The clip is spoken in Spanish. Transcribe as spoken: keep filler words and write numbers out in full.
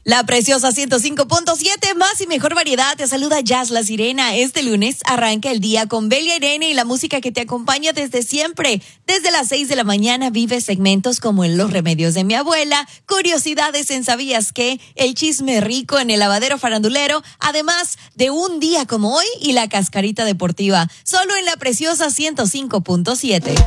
La preciosa ciento cinco punto siete, más y mejor variedad. Te saluda Jazz La Sirena. Este lunes arranca el día con Belia Irene y la música que te acompaña desde siempre. Desde las seis de la mañana vive segmentos como en Los Remedios de mi Abuela, Curiosidades en ¿Sabías qué?, El Chisme Rico en el Lavadero Farandulero, además de Un Día como Hoy y La Cascarita Deportiva. Solo en la preciosa ciento cinco punto siete.